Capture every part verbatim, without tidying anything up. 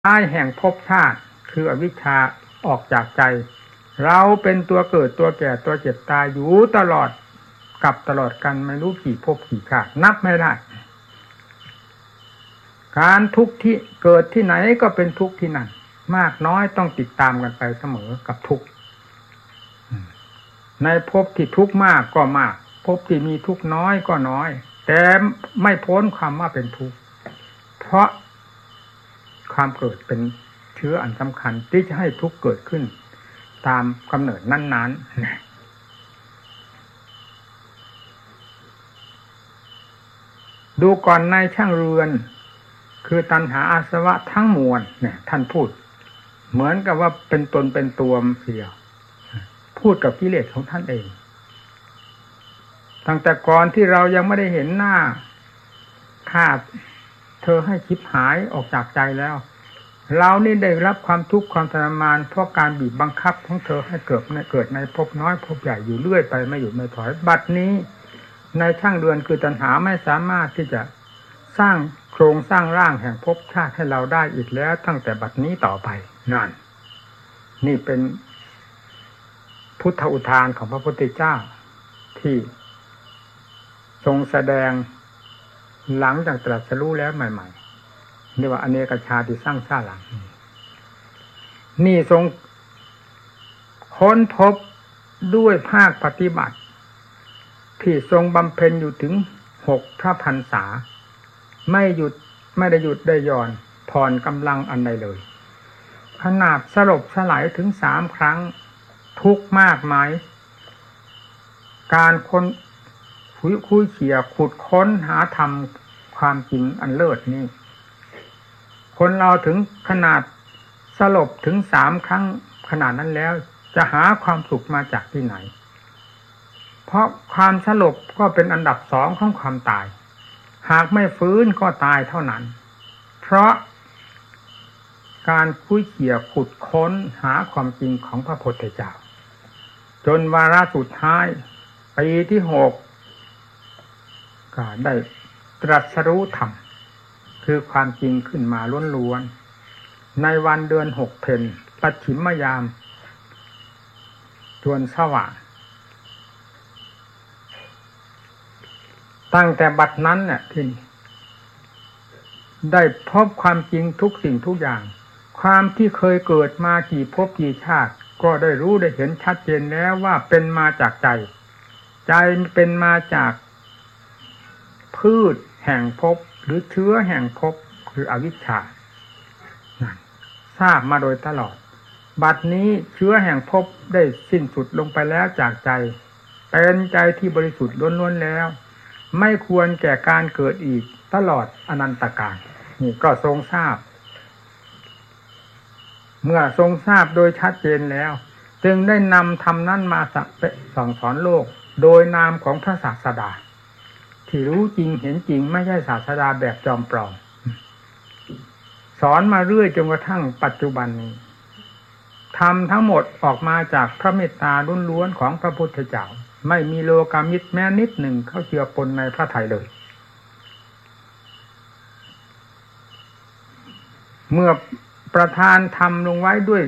ท้ายแห่งภพชาติคืออวิชชาออกจากใจเราเป็นตัวเกิดตัวแก่ตัวเจ็บตายอยู่ตลอดกับตลอดกันไม่รู้กี่ภพกี่ชาตินับไม่ได้การทุกข์ที่เกิดที่ไหนก็เป็นทุกข์ที่นั่นมากน้อยต้องติดตามกันไปเสมอกับทุกข์ในภพที่ทุกข์มากก็มากภพที่มีทุกข์น้อยก็น้อยแต่ไม่พ้นความว่าเป็นทุกข์เพราะความเกิดเป็นเชื้ออันสำคัญที่จะให้ทุกข์เกิดขึ้นตามกำเนิดนั้นๆดูก่อนในช่างเรือนคือตัณหาอาสวะทั้งมวลเนี่ยท่านพูดเหมือนกับว่าเป็นตนเป็นตัวเสียพูดกับกิเลสของท่านเองตั้งแต่ก่อนที่เรายังไม่ได้เห็นหน้าฆ่าเธอให้ชิบหายออกจากใจแล้วเรานี่ได้รับความทุกข์ความทรมานเพราะการบีบบังคับของเธอให้เกิดในเกิดในภพน้อยภพใหญ่อยู่เรื่อยไปไม่หยุดไม่ถอยบัดนี้ในช่างเรือนคือตัณหาไม่สามารถที่จะสร้างโครงสร้างร่างแห่งภพชาติให้เราได้อีกแล้วตั้งแต่บัดนี้ต่อไปนั่นนี่เป็นพุทธอุทานของพระพุทธเจ้าที่ทรงแสดงหลังจากตรัสรู้แล้วใหม่ๆเรียกว่าอเนกชาติสร้างชาติหลังนี่ทรงค้นพบด้วยภาคปฏิบัติที่ทรงบำเพ็ญอยู่ถึงหกพระพรรษาไม่หยุดไม่ได้หยุดได้หย่อนผ่อนกำลังอันใดเลยขนาดสลบสลายถึงสามครั้งทุกข์มากมายการค้นคุยคุยเขี่ยขุดค้นหาธรรมความจริงอันเลิศนี้คนเราถึงขนาดสลบถึงสามครั้งขนาดนั้นแล้วจะหาความสุขมาจากที่ไหนเพราะความสลบก็เป็นอันดับสองของความตายหากไม่ฟื้นก็ตายเท่านั้นเพราะการคุยเขี่ยขุดค้นหาความจริงของพระพุทธเจ้าจนวาระสุดท้ายปีที่หกก็ได้ตรัสรู้ธรรมคือความจริงขึ้นมาล้วนๆในวันเดือนหกเพ็ญปัจฉิมยามจวนสว่างตั้งแต่บัดนั้นเนี่ยที่ได้พบความจริงทุกสิ่งทุกอย่างความที่เคยเกิดมากี่ภพกี่ชาติก็ได้รู้ได้เห็นชัดเจนแล้วว่าเป็นมาจากใจใจเป็นมาจากพืชแห่งภพหรือเชื้อแห่งภพคืออวิชชาทราบมาโดยตลอดบัดนี้เชื้อแห่งภพได้สิ้นสุดลงไปแล้วจากใจเป็นใจที่บริสุทธิ์ล้วนๆแล้วไม่ควรแก่การเกิดอีกตลอดอนันตกาลนี่ก็ทรงทราบเมื่อทรงทราบโดยชัดเจนแล้วจึงได้นำธรรมนั้นมาสั่งสอนโลกโดยนามของพระศาสดาที่รู้จริงเห็นจริงไม่ใช่ศาสดาแบบจอมปลอมสอนมาเรื่อยจนกระทั่งปัจจุบันนี้ธรรมทั้งหมดออกมาจากพระเมตตาล้วนๆของพระพุทธเจ้าไม่มีโลกามิตรแม้นิดหนึ่งเข้าเจือปนในพระทัยเลยเมื่อประทานธรรมลงไว้ด้วย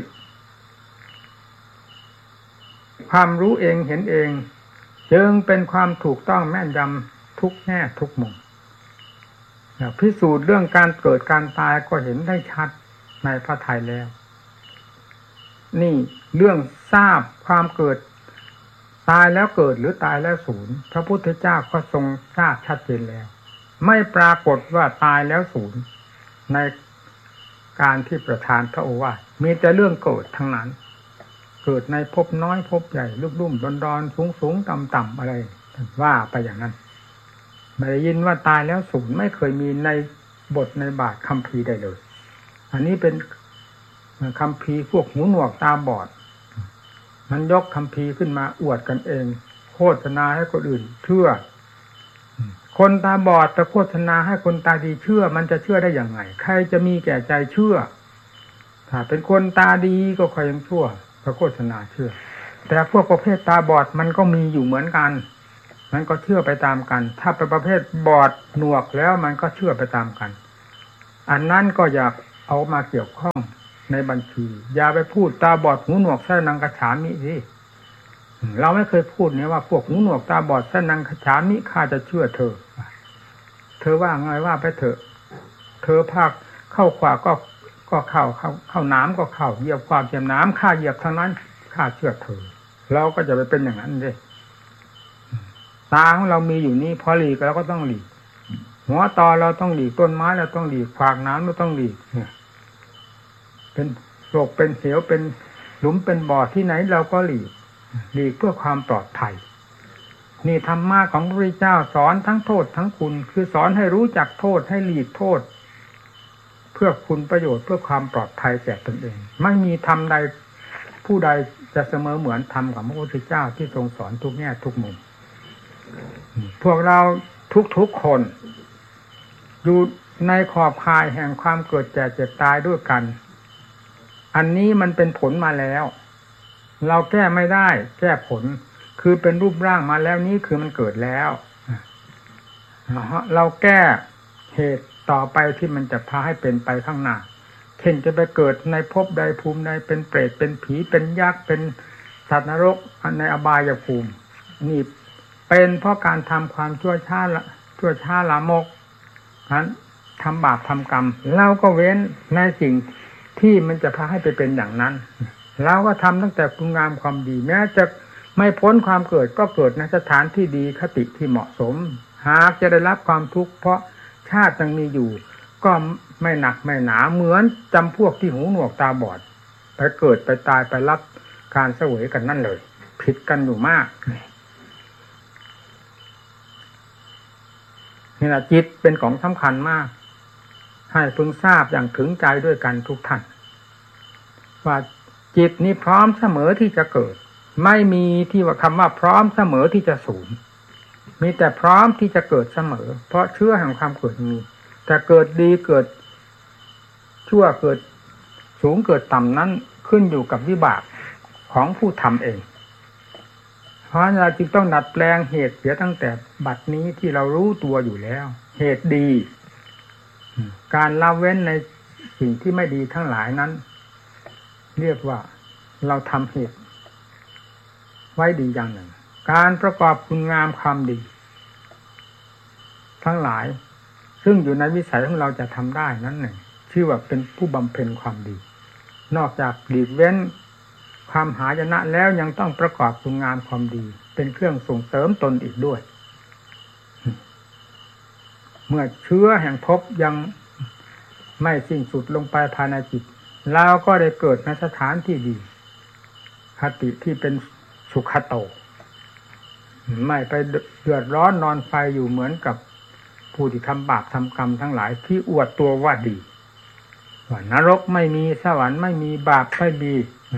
ความรู้เองเห็นเองจึงเป็นความถูกต้องแม่นยำทุกแง่ทุกมุมพิสูจน์เรื่องการเกิดการตายก็เห็นได้ชัดในพระทัยแล้วนี่เรื่องทราบความเกิดตายแล้วเกิดหรือตายแล้วสูญพระพุทธเจ้าก็ทรงทราบชัดเจนแล้วไม่ปรากฏว่าตายแล้วสูญในการที่ประทานพระโอวาทมีแต่เรื่องเกิดทั้งนั้นเกิดในภพน้อยภพใหญ่ลุ่มๆดอนๆสูงๆต่ำๆอะไรว่าไปอย่างนั้นไม่ได้ยินว่าตายแล้วสูญไม่เคยมีในบทในบาทคัมภีร์ใดเลยอันนี้เป็นคัมภีร์พวกหูหนวกตาบอดมันยกคัมภีร์ขึ้นมาอวดกันเองโฆษณาให้คนอื่นเชื่อคนตาบอดแต่โฆษณาให้คนตาดีเชื่อมันจะเชื่อได้อย่างไงใครจะมีแก่ใจเชื่อถ้าเป็นคนตาดีก็คอยยังชั่วพระโฆษณาเชื่อแต่พวกประเภทตาบอดมันก็มีอยู่เหมือนกันมันก็เชื่อไปตามกันถ้าเป็นประเภทบอดหนวกแล้วมันก็เชื่อไปตามกันอันนั้นก็อย่าเอามาเกี่ยวข้องในบัญชีอย่าไปพูดตาบอดหูหนวกสรณังคัจฉามิสิเราไม่เคยพูดเนี่ยว่าพวกหูหนวกตาบอดสรณังคัจฉามิข้าจะเชื่อเธอเธอว่าไงว่าไปเถอะเธอภาคเข้าขวาก็ก็เข้าเข้าเข้าน้ำก็เข้าเหยียบความเหยียบน้ำข้าเหยียบทางนั้นข้าเชื่อเธอเราก็จะไปเป็นอย่างนั้นเลยตาของเรามีอยู่นี่พอหลีกเราก็ต้องหลีกหัวตอเราต้องหลีกต้นไม้เราต้องหลีกขวากน้ำเราต้องหลีกเนี่ยเป็นโรคเป็นเหวเป็นหลุมเป็นบ่อที่ไหนเราก็หลีกหลีกเพื่อความปลอดภัยนี่ธรรมะของพระพุทธเจ้าสอนทั้งโทษทั้งคุณคือสอนให้รู้จักโทษให้หลีกโทษเพื่อคุณประโยชน์เพื่อความปลอดภัยแก่ตนเองไม่มีธรรมใดผู้ใดจะเสมอเหมือนธรรมของพระพุทธเจ้าที่ทรงสอนทุกแง่ทุกมุมพวกเราทุกๆคนอยู่ในขอบข่ายแห่งความเกิดแก่เจ็บตายด้วยกันอันนี้มันเป็นผลมาแล้วเราแก้ไม่ได้แก้ผลคือเป็นรูปร่างมาแล้วนี้คือมันเกิดแล้วเราแก้เหตุต่อไปที่มันจะพาให้เป็นไปข้างหน้าเช่นจะไปเกิดในภพใดภูมิใดเป็นเปรตเป็นผีเป็นยักษ์เป็นสัตว์นรกในอบายภูมินี่เป็นเพราะการทำความชั่วช้าละชั่วช้าละมกนั้นทำบาปทำกรรมเราก็เว้นในสิ่งที่มันจะพาให้ไปเป็นอย่างนั้นเราก็ทำตั้งแต่คุณงามความดีแม้จะไม่พ้นความเกิดก็เกิดในสถานที่ดีคติที่เหมาะสมหากจะได้รับความทุกข์เพราะชาติยังมีอยู่ก็ไม่หนักไม่หนาเหมือนจำพวกที่หูหนวกตาบอดไปเกิดไปตายไปรับการเสวยกันนั่นเลยผิดกันอยู่มากนี่แหละจิตเป็นของสำคัญมากให้พึงทราบอย่างถึงใจด้วยกันทุกท่านว่าจิตนี้พร้อมเสมอที่จะเกิดไม่มีที่ว่าคำว่าพร้อมเสมอที่จะสูญมีแต่พร้อมที่จะเกิดเสมอเพราะเชื้อแห่งความเกิดมีแต่เกิดดีเกิดชั่วเกิดสูงเกิดต่ำนั้นขึ้นอยู่กับวิบากของผู้ทำเองเพราะเราจึงต้องดัดแปลงเหตุเสียตั้งแต่บัดนี้ที่เรารู้ตัวอยู่แล้วเหตุดีการละเว้นในสิ่งที่ไม่ดีทั้งหลายนั้นเรียกว่าเราทำเหตุไว้ดีอย่างหนึ่งการประกอบคุณงามความดีทั้งหลายซึ่งอยู่ในวิสัยของเราจะทำได้นั้นหนึ่งชื่อว่าเป็นผู้บำเพ็ญความดีนอกจากหลีกเว้นความหายนะแล้วยังต้องประกอบคุณงามความดีเป็นเครื่องส่งเสริมตนอีกด้วยเมื่อเชื้อแห่งภพยังไม่สิ้นสุดลงไปภายในจิตเราก็ได้เกิดในสถานที่ดีคติที่เป็นสุขโตไม่ไปเดือดร้อนนอนไฟอยู่เหมือนกับผู้ที่ทำบาปทำกรรมทั้งหลายที่อวดตัวว่าดีว่านรกไม่มีสวรรค์ไม่มีบาปไม่มี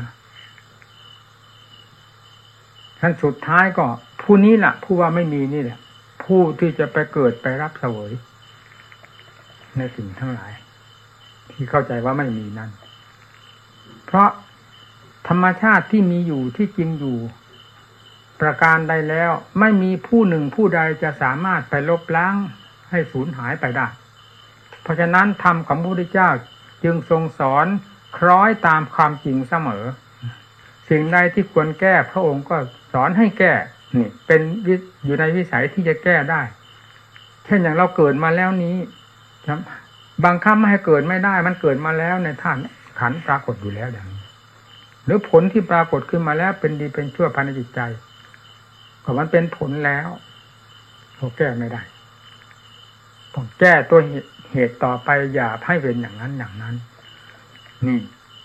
ขั้นสุดท้ายก็ผู้นี้แหละผู้ว่าไม่มีนี่แหละผู้ที่จะไปเกิดไปรับเสวยในสิ่งทั้งหลายที่เข้าใจว่าไม่มีนั้นเพราะธรรมชาติที่มีอยู่ที่จริงอยู่ประการใดแล้วไม่มีผู้หนึ่งผู้ใดจะสามารถไปลบล้างให้สูญหายไปได้เพราะฉะนั้นธรรมของพระพุทธเจ้าจึงทรงสอนคล้อยตามความจริงเสมอสิ่งใดที่ควรแก้พระองค์ก็สอนให้แก้นี่เป็นอยู่ในวิสัยที่จะแก้ได้เช่นอย่างเราเกิดมาแล้วนี้บางครั้งไม่ให้เกิดไม่ได้มันเกิดมาแล้วในท่านขันธ์ปรากฏอยู่แล้วอย่างนี้หรือผลที่ปรากฏขึ้นมาแล้วเป็นดีเป็นชั่วภายในจิตใจก็มันเป็นผลแล้วเราแก้ไม่ได้ต้องแก้ตัวเหตุต่อไปอย่าให้เป็นอย่างนั้นอย่างนั้นนี่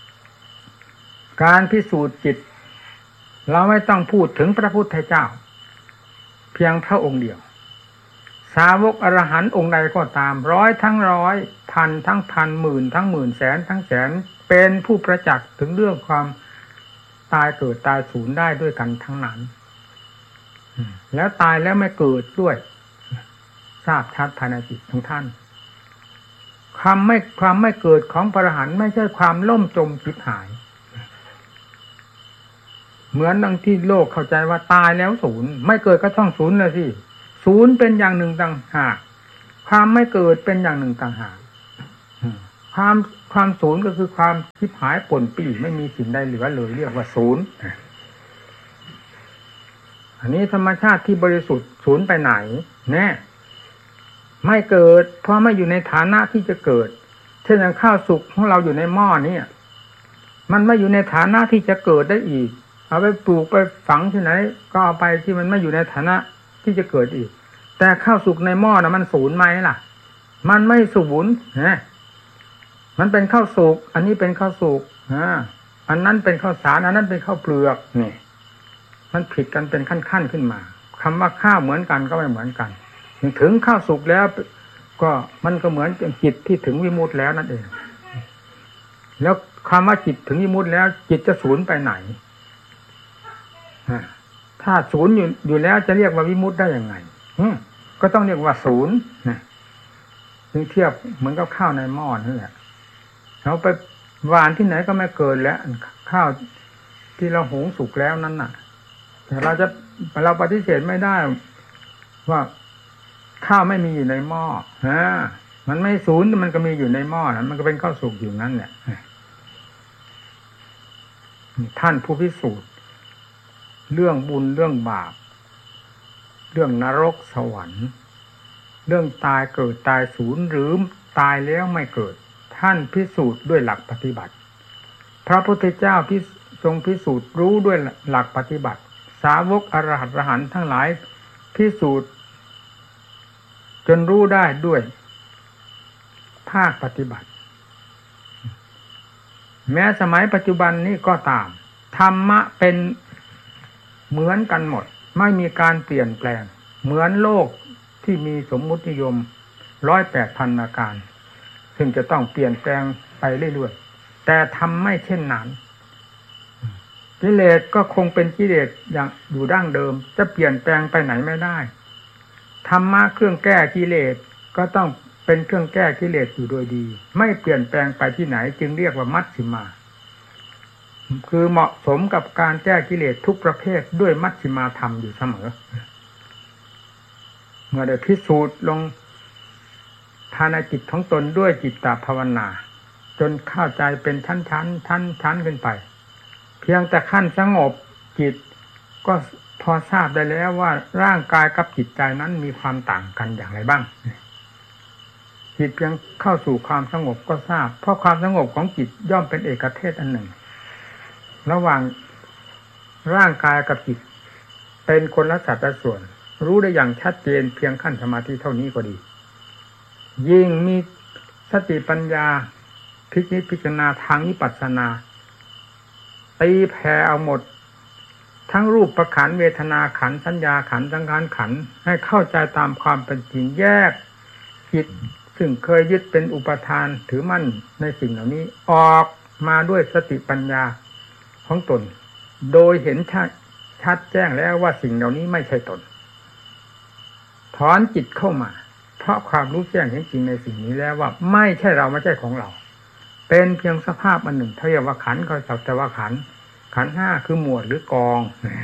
การพิสูจน์จิตเราไม่ต้องพูดถึงพระพุทธเจ้าเพียงพระองค์เดียวสาวกอรหันต์องค์ใดก็ตามร้อยทั้งร้อยพันทั้งพันหมื่นทั้งหมื่นแสนทั้งแสนเป็นผู้ประจักษ์ถึงเรื่องความตายเกิดตายสูญได้ด้วยกันทั้งนั้นแล้วตายแล้วไม่เกิดด้วยทราบชัดภายในจิตของท่านความไม่ความไม่เกิดของพระอรหันต์ไม่ใช่ความล่มจมชิบหายเหมือนดังที่โลกเข้าใจว่าตายแล้วศูนย์ไม่เกิดก็ต้องศูนย์เลยสิศูนย์เป็นอย่างหนึ่งต่างหากความไม่เกิดเป็นอย่างหนึ่งต่างหากความความศูนย์ก็คือความชิบหายป่นปี่ไม่มีสิ่งใดเหลือเลยเรียกว่าศูนย์อันนี้ธรรมชาติที่บริสุทธิ์ศูนย์ไปไหนแน่ไม่เกิดเพราะไม่อยู่ในฐานะที่จะเกิดเช่นอย่างข้าวสุกของเราอยู่ในหม้อนี่มันไม่อยู่ในฐานะที่จะเกิดได้อีกเอาไปปลูกไปฝังที่ไหนก็เอาไปที่มันไม่อยู่ในฐานะที่จะเกิดอีกแต่ข้าวสุกในหม้อนะมันศูนย์ไหมล่ะมันไม่ศูนย์นะมันเป็นข้าวสุกอันนี้เป็นข้าวสุกอ่าอันนั้นเป็นข้าวสารอันนั้นเป็นข้าวเปลือกนี่มันผิดกันเป็นขั้นๆขึ้นมาคำว่าข้าวเหมือนกันก็ไม่เหมือนกันถึงข้าวสุกแล้วก็มันก็เหมือนจิตที่ถึงวิมุตติแล้วนั่นเองแล้วคำว่าจิตถึงวิมุตติแล้วจิตจะศูนย์ไปไหนถ้าศูนย์อยู่อยู่แล้วจะเรียกว่าวิมุตติได้ยังไงก็ต้องเรียกว่าศูนย์นะถึงเทียบเหมือนกับข้าวในหม้อนั่นแหละเราไปหวานที่ไหนก็ไม่เกินแล้วข้าวที่เราหุงสุกแล้วนั้นน่ะแต่เราจะเราปฏิเสธไม่ได้ว่าข้าวไม่มีอยู่ในหม้อฮะมันไม่ศูนย์มันก็มีอยู่ในหม้อนะมันก็เป็นข้าวสุกอยู่นั่นแหละท่านผู้พิสูจน์เรื่องบุญเรื่องบาปเรื่องนรกสวรรค์เรื่องตายเกิดตายศูนย์หรือตายแล้วไม่เกิดท่านพิสูจน์ด้วยหลักปฏิบัติพระพุทธเจ้าพิทรงพิสูจน์รู้ด้วยหลักปฏิบัติสาวกอรหัตอรหันต์ทั้งหลายพิสูจน์จนรู้ได้ด้วยภาคปฏิบัติแม้สมัยปัจจุบันนี้ก็ตามธรรมะเป็นเหมือนกันหมดไม่มีการเปลี่ยนแปลงเหมือนโลกที่มีสมมุตินิยมร้อยแปดพันอาการซึ่งจะต้องเปลี่ยนแปลงไปเรื่อยๆแต่ทำไม่เช่นนั้นกิเลสก็คงเป็นกิเลสอย่างอยู่ดั้งเดิมจะเปลี่ยนแปลงไปไหนไม่ได้ธรรมะเครื่องแก้กิเลสก็ต้องเป็นเครื่องแก้กิเลสอยู่โดยดีไม่เปลี่ยนแปลงไปที่ไหนจึงเรียกว่ามัชฌิมาคือเหมาะสมกับการแก้กิเลสทุกประเภทด้วยมัชฌิมาธรรมอยู่เสมอเมื่อได้พิสูจน์ลงภายในจิตของตนด้วยจิตตภาวนาจนเข้าใจเป็นชั้นชั้นชั้นชั้นขึ้นไปเพียงแต่ขั้นสงบจิตก็พอทราบได้แล้วว่าร่างกายกับจิตใจนั้นมีความต่างกันอย่างไรบ้างจิตเพียงเข้าสู่ความสงบก็ทราบเพราะความสงบของจิตย่อมเป็นเอกเทศอันหนึ่งระหว่างร่างกายกับจิตเป็นคนละสัดส่วนรู้ได้อย่างชัดเจนเพียงขั้นสมาธิเท่านี้ก็ดียิ่งมีสติปัญญาพิจิตรพิจารณาทางวิปัสสนาตีแผ่เอาหมดทั้งรูปประขันเวทนาขันสัญญาขันสังขารขันให้เข้าใจตามความเป็นจริงแยกจิตซึ่งเคยยึดเป็นอุปทานถือมั่นในสิ่งเหล่านี้ออกมาด้วยสติปัญญาของตนโดยเห็นชัดชัดแจ้งแล้วว่าสิ่งเหล่านี้ไม่ใช่ตนถอนจิตเข้ามาเพราะความรู้แจ้งเห็นจริงในสิ่งนี้แล้วว่าไม่ใช่เราไม่ใช่ของเราเป็นเพียงสภาพอันหนึ่งเทียบว่าขันก็สักแต่ว่าขันขันห้าคือหมวดหรือกอง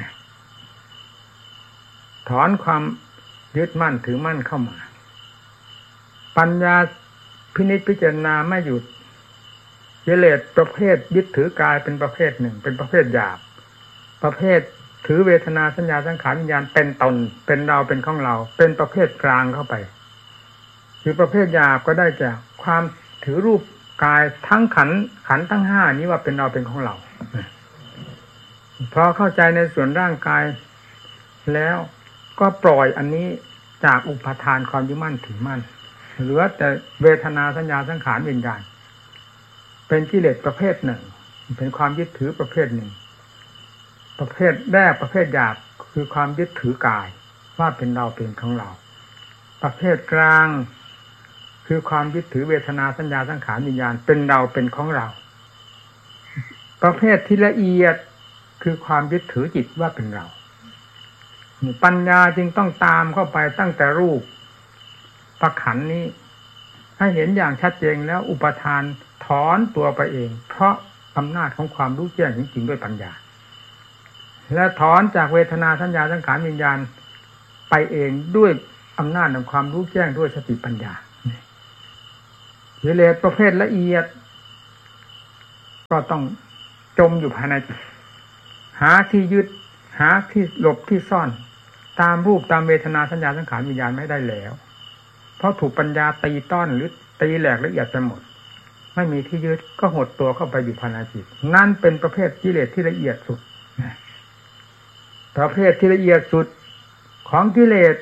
ถอนความยึดมั่นถือมั่นเข้ามาปัญญาพินิจพิจารณาไม่หยุดกิเลสประเภทยึดถือกายเป็นประเภทหนึ่งเป็นประเภทหยาบประเภทถือเวทนาสัญญาสังขารวิญญาณเป็นตนเป็นเราเป็นของเราเป็นประเภทกลางเข้าไปคือประเภทหยาบก็ได้แก่ความถือรูปกายทั้งขันขันทั้งห้านี้ว่าเป็นเราเป็นของเราพอเข้าใจในส่วนร่างกายแล้วก็ปล่อยอันนี้จากอุปทานความยึดมั่นถือมั่นเหลือแต่เวทนาสัญญาสังขารวิญญาณเป็นกิเลสประเภทหนึ่งเป็นความยึดถือประเภทหนึ่งประเภทแรกประเภทหยาบคือความยึดถือกายว่าเป็นเราเป็นของเราประเภทกลางคือความยึดถือเวทนาสัญญาสังขารวิญญาณเป็นเราเป็นของเราประเภทที่ละเอียดคือความยึดถือจิตว่าเป็นเราปัญญาจึงต้องตามเข้าไปตั้งแต่รูปประขันนี้ให้เห็นอย่างชัดเจนแล้วอุปทานถอนตัวไปเองเพราะอำนาจของความรู้แจ้งจริงๆด้วยปัญญาและถอนจากเวทนาสัญญาสังขารวิญญาณไปเองด้วยอำนาจของความรู้แจ้งด้วยสติปัญญากิเลสประเภทละเอียดก็ต้องจมอยู่ภายในจิตหาที่ยึดหาที่หลบที่ซ่อนตามรูปตามเวทนาสัญญาสังขารวิญญาณไม่ได้แล้วเพราะถูกปัญญาตีต้อนหรือตีแหลกละเอียดไปหมดไม่มีที่ยึดก็หดตัวเข้าไปอยู่ภายในจิตนั่นเป็นประเภทกิเลสที่ละเอียดสุดประเภทที่ละเอียดสุดของกิเลส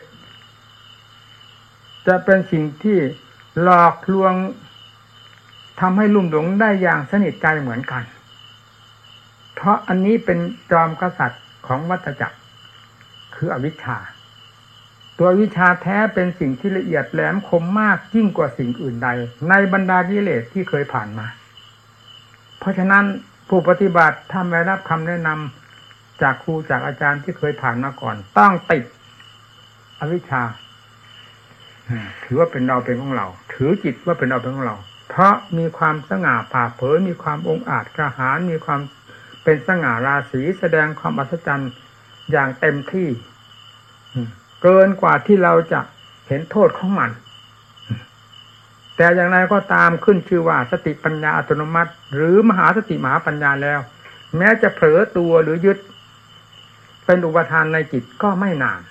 จะเป็นสิ่งที่หลอกลวงทำให้ลุ่มหลงได้อย่างสนิทใจเหมือนกันเพราะอันนี้เป็นจอมกษัตริย์ของวัฏจักรคืออวิชชาตัววิชาแท้เป็นสิ่งที่ละเอียดแหลมคมมากยิ่งกว่าสิ่งอื่นใดในบรรดากิเลสที่เคยผ่านมาเพราะฉะนั้นผู้ปฏิบัติถ้าไม่รับคำแนะนำจากครูจากอาจารย์ที่เคยผ่านมาก่อนต้องติดอวิชชาถือว่าเป็นเราเป็นของเราถือจิตว่าเป็นเราเป็นของเราเพราะมีความสง่าผ่าเผยมีความองอาจกระหายมีความเป็นสง่าราศีแสดงความอัศจรรย์อย่างเต็มที่เกินกว่าที่เราจะเห็นโทษของมันแต่อย่างไรก็ตามขึ้นชื่อว่าสติปัญญาอัตโนมัติหรือมหาสติมหาปัญญาแล้วแม้จะเผลอตัวหรือยึดเป็นอุปทานในจิตก็ไม่นาน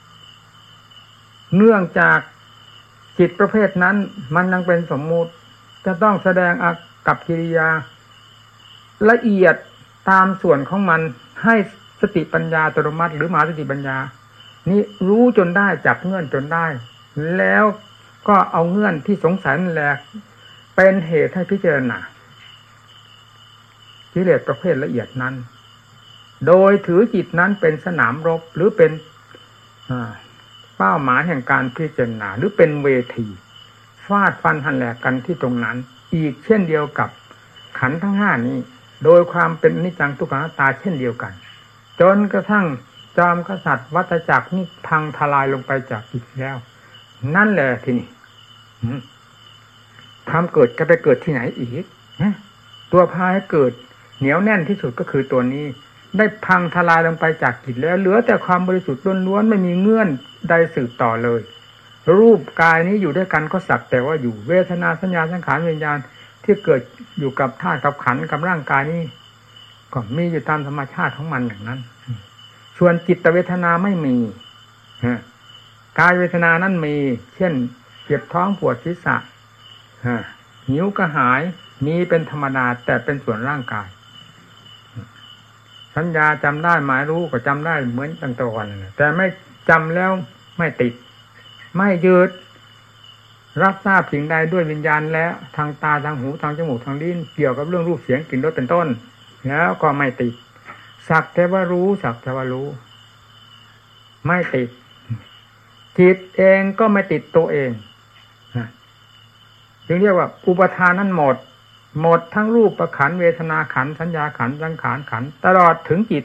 เนื่องจากจิตประเภทนั้นมันยังเป็นสมมุติจะต้องแสดงอากับกิริยาละเอียดตามส่วนของมันให้สติปัญญาอัตโนมัติหรือมหาสติปัญญานี่รู้จนได้จับเงื่อนจนได้แล้วก็เอาเงื่อนที่สงสัยนั่นแหละเป็นเหตุให้พิจารณากิเลสประเภทละเอียดนั้นโดยถือจิตนั้นเป็นสนามรบหรือเป็นเป้าหมายแห่งการพิจารณาหรือเป็นเวทีฟาดฟันหันแหลกกันที่ตรงนั้นอีกเช่นเดียวกับขันธ์ทั้งห้านี้โดยความเป็นอนิจจังทุกขังอนัตตาเช่นเดียวกันจนกระทั่งจอมกษัตริย์วัฏจักรนี่พังทลายลงไปจากจิตแล้วนั่นแหละที่นี่ทำเกิดจะไปเกิดที่ไหนอีกตัวพาให้เกิดเหนียวแน่นที่สุดก็คือตัวนี้ได้พังทลายลงไปจากจิตแล้วเหลือแต่ความบริสุทธิ์ล้วนๆไม่มีเงื่อนใดสืบต่อเลยรูปกายนี้อยู่ด้วยกันก็สักแต่ว่าอยู่เวทนาสัญญาสังขารวิญญาณที่เกิดอยู่กับธาตุกับขันธ์กับร่างกายนี้ก็มีอยู่ตามธรรมชาติของมันอย่างนั้นส่วนจิตเวทนาไม่มีกายเวทนานั้นมีเช่นเจ็บท้องปวดศีรษะหิวกระหายมีเป็นธรรมดาแต่เป็นส่วนร่างกายสัญญาจำได้หมายรู้ก็จำได้เหมือนตั้งแต่ก่อนแต่ไม่จำแล้วไม่ติดไม่ยึดรับทราบสิ่งใดด้วยวิญญาณแล้วทางตาทางหูทางจมูกทางลิ้นเกี่ยวกับเรื่องรูปเสียงกลิ่นรสเป็นต้นแล้วก็ไม่ติดสักแต่ว่ารู้สักแต่ว่ารู้ไม่ติดจิตเองก็ไม่ติดตัวเองจึงเรียกว่าอุปทานนั้นหมดหมดทั้งรูปขันธ์เวทนาขันธ์สัญญาขันธ์สังขารขันธ์ตลอดถึงจิต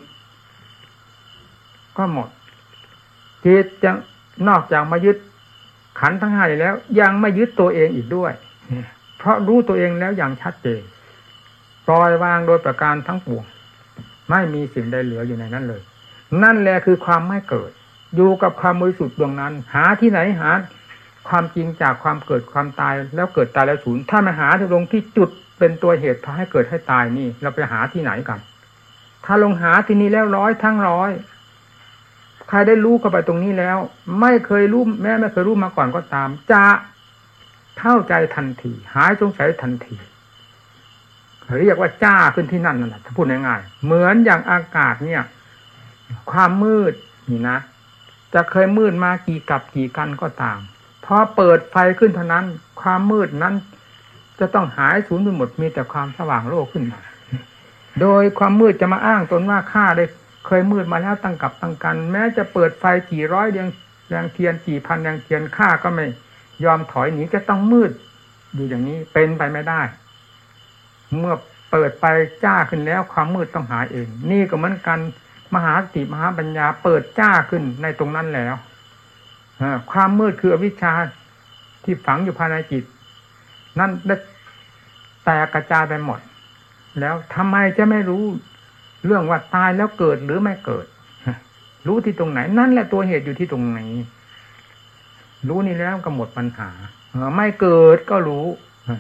ก็หมดจิตยังนอกจากมายึดขันธ์ทั้งห้าแล้วยังไม่ยึดตัวเองอีกด้วยเพราะรู้ตัวเองแล้วอย่างชัดเจนปล่อยวางโดยประการทั้งปวงไม่มีสิ่งใดเหลืออยู่ในนั้นเลยนั่นแหละคือความไม่เกิดอยู่กับความบริสุทธิ์ดวงนั้นหาที่ไหนหาความจริงจากความเกิดความตายแล้วเกิดตายแล้วสูญถ้ามาหาที่ลงที่จุดเป็นตัวเหตุพาให้เกิดให้ตายนี่เราไปหาที่ไหนกันถ้าลงหาที่นี้แล้วร้อยทั้งร้อยใครได้รู้เข้าไปตรงนี้แล้วไม่เคยรู้แม้ไม่เคยรู้มาก่อนก็ตามจะเข้าใจทันทีหายสงสัยทันทีเรียกว่าจ้าขึ้นที่นั่นนั่นแหละถ้าพูดง่ายๆเหมือนอย่างอากาศเนี่ยความมืดนี่นะจะเคยมืดมากี่กับกี่กันก็ตามพอเปิดไฟขึ้นเท่านั้นความมืดนั้นจะต้องหายสูญไปหมดมีแต่ความสว่างโลกขึ้นมาโดยความมืดจะมาอ้างตนว่าข้าได้เคยมืดมาแล้วตั้งกับตั้งกันแม้จะเปิดไฟกี่ร้อยเรียงแรงเทียนกี่พันแรงเทียนข้าก็ไม่ยอมถอยหนีจะต้องมืดอยู่อย่างนี้เป็นไปไม่ได้เมื่อเปิดไปจ้าขึ้นแล้วความมืดต้องหายเองนี่ก็เหมือนกันมหาสติมหาปัญญาเปิดจ้าขึ้นในตรงนั้นแล้วความมืดคืออวิชชาที่ฝังอยู่ภายในจิตนั่นได้แตกกระจายไปหมดแล้วทำไมจะไม่รู้เรื่องว่าตายแล้วเกิดหรือไม่เกิดรู้ที่ตรงไหนนั่นแหละตัวเหตุอยู่ที่ตรงไหนรู้นี่แล้วก็หมดปัญหาไม่เกิดก็รู้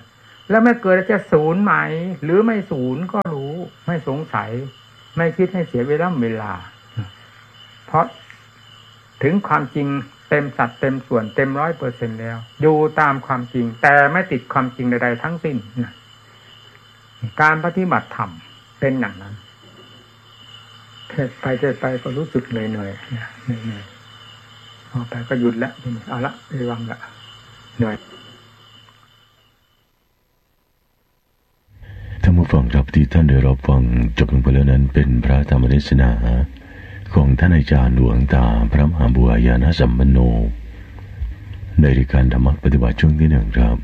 แล้วไม่เกิดจะศูนย์ไหมหรือไม่ศูนย์ก็รู้ไม่สงสัยไม่คิดให้เสียเวลาเวลาเพราะถึงความจริงเต็มสัดเต็มส่วนเต็มร้อยเปอร์เซ็นต์แล้วอยู่ตามความจริงแต่ไม่ติดความจริงใดๆทั้งสิ้นนะการปฏิบัติธรรมเป็นอย่างนั้นเทศไปเทศไปก็รู้สึกเหนื่อยๆเหนื่อยๆพอไปก็หยุดแล้วเอาละระวังละเหนื่อยท่านผู้ฟังครับที่ท่านได้รับฟังจบลงไปแล้วนั้นเป็นพระธรรมเทศนาของท่านอาจารย์หลวงตาพระมหาบัวยานสัมปันโนในรายการธรรมปฏิบัติช่วงที่หนึ่งครับ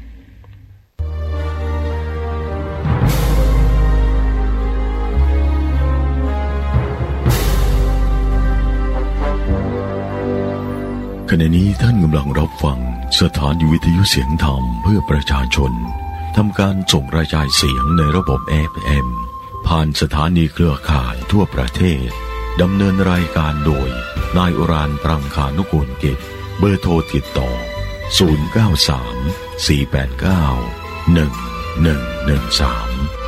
ขณะนี้ท่านกำลังรับฟังสถานีวิทยุเสียงธรรมเพื่อประชาชนทำการส่งกระจายเสียงในระบบ เอฟ เอ็ม ผ่านสถานีเครือข่ายทั่วประเทศดำเนินรายการโดยนายอุรานปรังคานุกูลกิจเบอร์โทรติดต่อศูนย์ เก้า สาม สี่ แปด เก้า หนึ่ง หนึ่ง หนึ่ง สาม